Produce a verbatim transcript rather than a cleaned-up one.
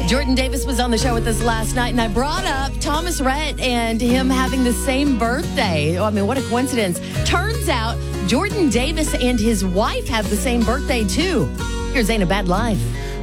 Jordan Davis was on the show with us last night, and I brought up Thomas Rhett and him having the same birthday. Oh, I mean, what a coincidence. Turns out Jordan Davis and his wife have the same birthday, too. Here's Ain't a Bad Life.